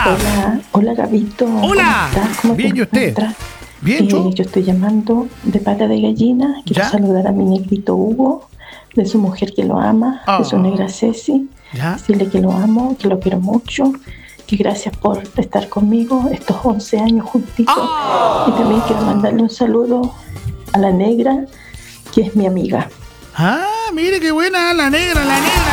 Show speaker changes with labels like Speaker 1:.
Speaker 1: Hola Gabito.
Speaker 2: Hola.
Speaker 1: ¿Cómo estás? ¿Cómo te
Speaker 2: Bien, ¿y usted?
Speaker 1: encuentras?
Speaker 2: Bien,
Speaker 1: Yo estoy llamando de pata de gallina. Quiero
Speaker 2: ¿Ya?
Speaker 1: saludar a mi negrito Hugo, de su mujer que lo ama, de su negra Ceci.
Speaker 2: ¿Ya?
Speaker 1: Decirle que lo amo, que lo quiero mucho, que gracias por estar conmigo estos 11 años juntitos. Y también quiero mandarle un saludo a la negra, que es mi amiga.
Speaker 2: Ah, mire qué buena, la negra, la negra.